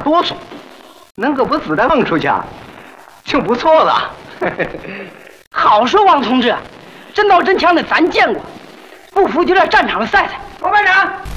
脱手，能够把子弹放出去，就不错了。 好说，王同志，真刀真枪的咱见过，不服就在战场上赛赛。 罗班长。